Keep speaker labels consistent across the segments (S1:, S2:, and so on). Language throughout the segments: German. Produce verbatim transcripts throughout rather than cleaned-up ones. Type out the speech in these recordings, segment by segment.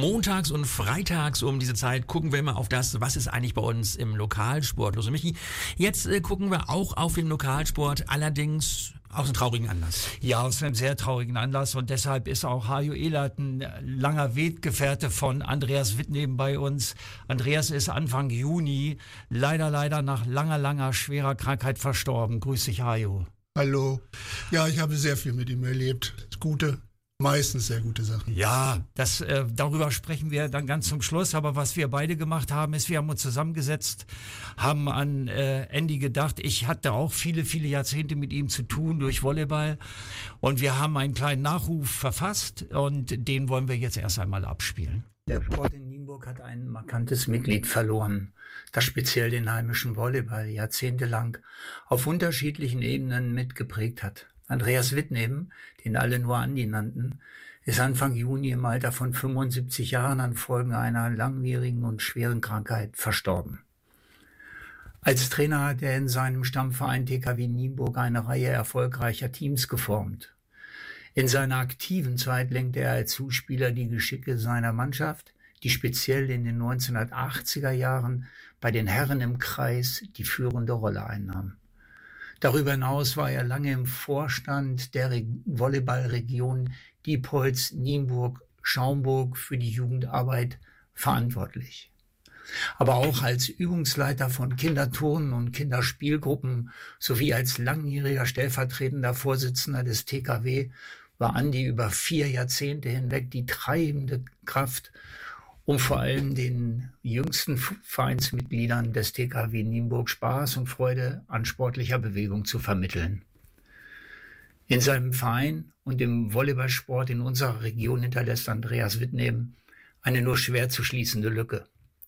S1: Montags und freitags um diese Zeit gucken wir immer auf das, was ist eigentlich bei uns im Lokalsport los. Und Michi, jetzt äh, gucken wir auch auf den Lokalsport, allerdings aus einem traurigen Anlass.
S2: Ja, aus einem sehr traurigen Anlass, und deshalb ist auch Hajo Ehlert ein langer Weggefährte von Andreas Wittneben bei uns. Andreas ist Anfang Juni leider, leider nach langer, langer schwerer Krankheit verstorben. Grüß dich, Hajo.
S3: Hallo. Ja, ich habe sehr viel mit ihm erlebt. Gute, meistens sehr gute Sachen.
S2: Ja, das, äh, darüber sprechen wir dann ganz zum Schluss. Aber was wir beide gemacht haben, ist, wir haben uns zusammengesetzt, haben an äh, Andy gedacht. Ich hatte auch viele, viele Jahrzehnte mit ihm zu tun durch Volleyball. Und wir haben einen kleinen Nachruf verfasst, und den wollen wir jetzt erst einmal abspielen. Der Sport in Nienburg hat ein markantes Mitglied verloren, das speziell den heimischen Volleyball jahrzehntelang auf unterschiedlichen Ebenen mitgeprägt hat. Andreas Wittneben, den alle nur Andi nannten, ist Anfang Juni im Alter von fünfundsiebzig Jahren an Folgen einer langwierigen und schweren Krankheit verstorben. Als Trainer hat er in seinem Stammverein T K W Nienburg eine Reihe erfolgreicher Teams geformt. In seiner aktiven Zeit lenkte er als Zuspieler die Geschicke seiner Mannschaft, die speziell in den neunzehnhundertachtziger Jahren bei den Herren im Kreis die führende Rolle einnahm. Darüber hinaus war er lange im Vorstand der Re- Volleyballregion Diepholz, Nienburg, Schaumburg für die Jugendarbeit verantwortlich. Aber auch als Übungsleiter von Kinderturnen und Kinderspielgruppen sowie als langjähriger stellvertretender Vorsitzender des T K W war Andi über vier Jahrzehnte hinweg die treibende Kraft, um vor allem den jüngsten Vereinsmitgliedern des T K W Nienburg Spaß und Freude an sportlicher Bewegung zu vermitteln. In seinem Verein und im Volleyballsport in unserer Region hinterlässt Andreas Wittneben eine nur schwer zu schließende Lücke.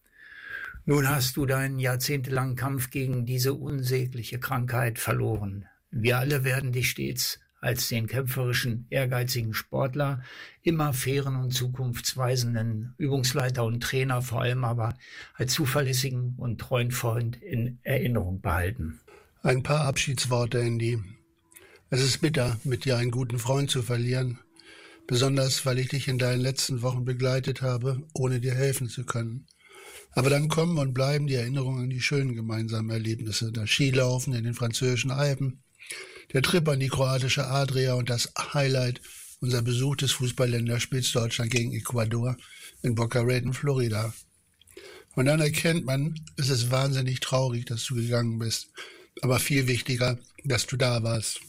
S2: Nun hast du deinen jahrzehntelangen Kampf gegen diese unsägliche Krankheit verloren. Wir alle werden dich stets als den kämpferischen, ehrgeizigen Sportler, immer fairen und zukunftsweisenden Übungsleiter und Trainer, vor allem aber als zuverlässigen und treuen Freund in Erinnerung behalten.
S3: Ein paar Abschiedsworte, Andy. Es ist bitter, mit dir einen guten Freund zu verlieren, besonders weil ich dich in deinen letzten Wochen begleitet habe, ohne dir helfen zu können. Aber dann kommen und bleiben die Erinnerungen an die schönen gemeinsamen Erlebnisse, das Skilaufen in den französischen Alpen, der Trip an die kroatische Adria und das Highlight, unser Besuch des Fußballländerspiels Deutschland gegen Ecuador in Boca Raton, Florida. Und dann erkennt man, es ist wahnsinnig traurig, dass du gegangen bist. Aber viel wichtiger, dass du da warst.